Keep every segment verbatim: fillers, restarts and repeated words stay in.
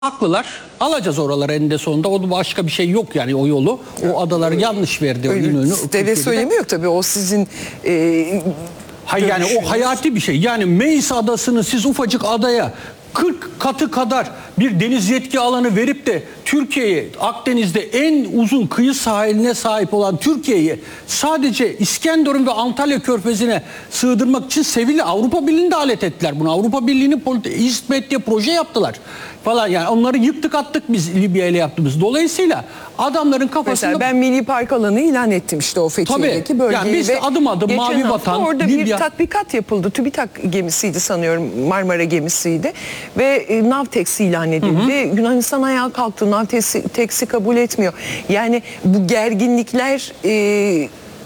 Haklılar. Alacağız oraları eninde sonunda. O başka bir şey yok yani o yolu. O adaları yanlış verdi. Devlet söylemiyor tabii. O sizin e, Hayır yani o hayati bir şey. Yani Meis adasını siz ufacık adaya kırk katı kadar bir deniz yetki alanı verip de Türkiye'ye, Akdeniz'de en uzun kıyı sahiline sahip olan Türkiye'yi sadece İskenderun ve Antalya Körfezi'ne sığdırmak için Sevil'le Avrupa Birliği'nde alet ettiler bunu. Avrupa Birliği'nin hizmet diye proje yaptılar falan, yani onları yıktık attık biz Libya ile yaptığımız. Dolayısıyla adamların kafasında... Mesela ben Milli Park alanı ilan ettim işte o Fethiye'deki bölgeyi. Yani biz de adım adım Mavi Vatan, orada Libya... bir tatbikat yapıldı. TÜBİTAK gemisiydi sanıyorum, Marmara gemisiydi ve e, Navtex ilan edildi. Hı hı. Yunanistan ayağa kalktı. Navtex'i kabul etmiyor. Yani bu gerginlikler... E,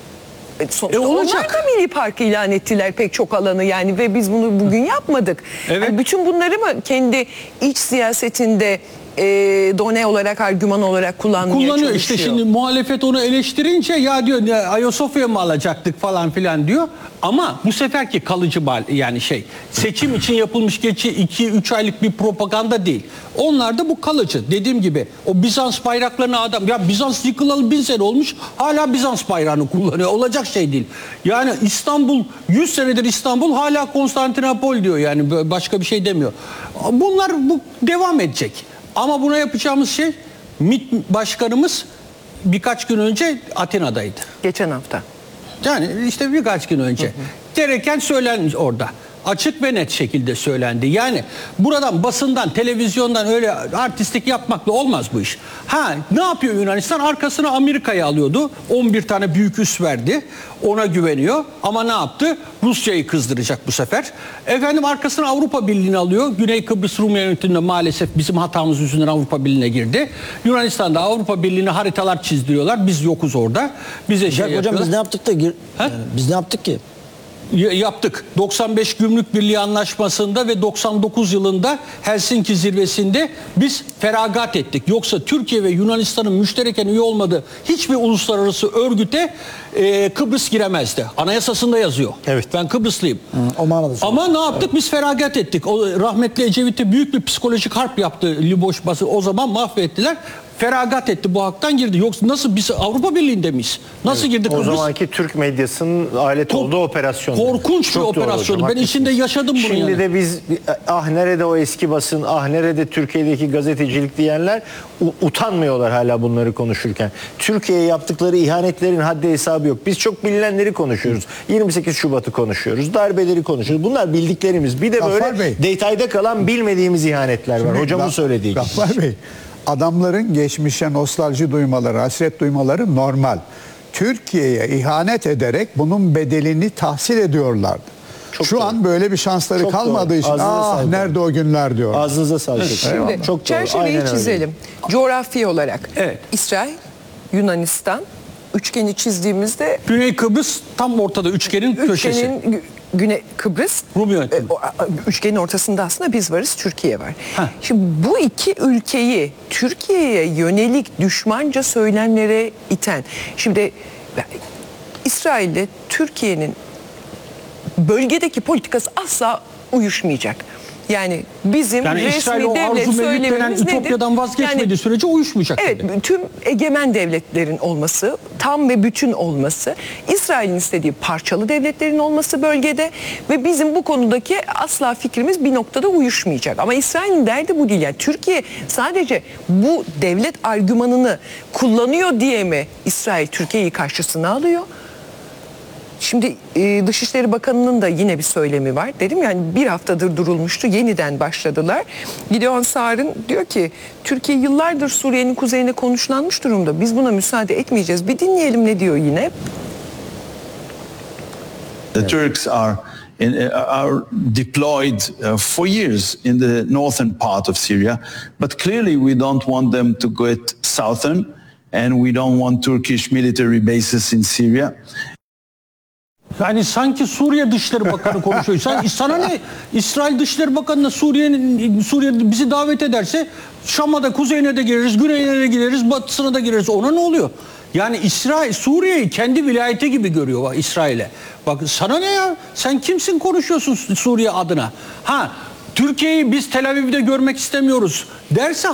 E onlar da Milli Park ilan ettiler pek çok alanı yani ve biz bunu bugün yapmadık. Evet. Yani bütün bunları mı kendi iç siyasetinde e, done olarak, argüman olarak kullanmaya kullanıyor çalışıyor? İşte şimdi muhalefet onu eleştirince ya diyor ya Ayasofya mı alacaktık falan filan diyor. Ama bu seferki kalıcı yani şey seçim için yapılmış geçi iki üç aylık bir propaganda değil. Onlar da bu kalıcı. Dediğim gibi o Bizans bayraklarını adam ya Bizans yıkılalı bin sene olmuş hala Bizans bayrağını kullanıyor. Olacak şey değil. Yani İstanbul yüz senedir İstanbul hala Konstantinopol diyor yani başka bir şey demiyor. Bunlar bu devam edecek. Ama buna yapacağımız şey MİT başkanımız birkaç gün önce Atina'daydı. Geçen hafta. Yani işte birkaç gün önce. Hı hı. Gereken söylenmiş orada. Açık ve net şekilde söylendi. Yani buradan basından, televizyondan öyle artistlik yapmakla olmaz bu iş. Ha ne yapıyor Yunanistan? Arkasına Amerika'yı alıyordu. on bir tane büyük üs verdi. Ona güveniyor. Ama ne yaptı? Rusya'yı kızdıracak bu sefer. Efendim arkasına Avrupa Birliği'ni alıyor. Güney Kıbrıs Rum yönetiminde maalesef bizim hatamız yüzünden Avrupa Birliği'ne girdi. Yunanistan'da Avrupa Birliği'ne haritalar çizdiriyorlar. Biz yokuz orada. Bize şey hocam yapıyorlar. Biz ne yaptık da yani biz ne yaptık ki? Yaptık. doksan beş Gümrük Birliği Anlaşması'nda ve doksan dokuz yılında Helsinki zirvesinde biz feragat ettik. Yoksa Türkiye ve Yunanistan'ın müştereken üye olmadığı hiçbir uluslararası örgüte e, Kıbrıs giremezdi. Anayasasında yazıyor. Evet. Ben Kıbrıslıyım. Hı, o manada Ama ne yaptık? Evet. Biz feragat ettik. O rahmetli Ecevit'e büyük bir psikolojik harp yaptı Liboş bası. O zaman mahvettiler. Feragat etti, bu haktan girdi. Yoksa nasıl biz Avrupa Birliği'nde miyiz? Nasıl evet. girdik? O Kıbrıs? zamanki Türk medyasının alet Kork olduğu operasyon. Korkunç Çok bir operasyon. Ben içinde yaşadım bunu. Şimdi yani. de biz ah nerede o eski basın, ah nerede Türkiye'deki gazetecilik diyenler utanmıyorlar hala bunları konuşurken. Türkiye'ye yaptıkları ihanetlerin haddi hesabı yok. Biz çok bilinenleri konuşuyoruz. yirmi sekiz Şubat'ı konuşuyoruz. Darbeleri konuşuyoruz. Bunlar bildiklerimiz. Bir de Gaffar böyle Bey. detayda kalan bilmediğimiz ihanetler var. Şimdi Hocamın söylediği gibi. Gaffar Bey, adamların geçmişe nostalji duymaları, hasret duymaları normal. Türkiye'ye ihanet ederek bunun bedelini tahsil ediyorlardı. Çok Şu doğru. an böyle bir şansları Çok kalmadığı doğru. için Ağzınıza ah sağlık. Nerede o günler diyor. Ağzınıza sağlık. Şimdi Çok çerçeveyi çizelim. Öyle. Coğrafi olarak evet. İsrail, Yunanistan, üçgeni çizdiğimizde Güney Kıbrıs tam ortada üçgenin, üçgenin köşesi. Güney Kıbrıs, Rum yönetimi. Üçgenin ortasında aslında biz varız, Türkiye var. Heh. Şimdi bu iki ülkeyi Türkiye'ye yönelik düşmanca söylemlere iten, şimdi İsrail'le Türkiye'nin bölgedeki politikası asla uyuşmayacak. Yani bizim yani resmi İsrail devlet söylemimiz nedir? Ütopya'dan vazgeçmediği yani, sürece uyuşmayacak. Evet, dedi. tüm egemen devletlerin olması, tam ve bütün olması, İsrail'in istediği parçalı devletlerin olması bölgede ve bizim bu konudaki asla fikrimiz bir noktada uyuşmayacak. Ama İsrail'in derdi bu değil. Yani Türkiye sadece bu devlet argümanını kullanıyor diye mi İsrail Türkiye'yi karşısına alıyor? Şimdi e, Dışişleri Bakanı'nın da yine bir söylemi var. Dedim yani bir haftadır durulmuştu. Yeniden başladılar. Gideon Sağar'ın diyor ki Türkiye yıllardır Suriye'nin kuzeyine konuşlanmış durumda. Biz buna müsaade etmeyeceğiz. Bir dinleyelim ne diyor yine. The Turks are in, uh, are deployed uh, for years in the northern part of Syria, but clearly we don't want them to get southern, and we don't want Turkish military bases in Syria. Yani sanki Suriye Dışişleri Bakanı konuşuyor. Sen, sana ne? İsrail Dışişleri Bakanı'na Suriye'nin Suriye bizi davet ederse Şam'a da kuzeyine de gireriz, güneyine de gireriz, batısına da gireriz. Ona ne oluyor? Yani İsrail Suriye'yi kendi vilayeti gibi görüyor bak İsrail'e. Bak sana ne ya? Sen kimsin konuşuyorsun Suriye adına? Ha Türkiye'yi biz Tel Aviv'de görmek istemiyoruz derse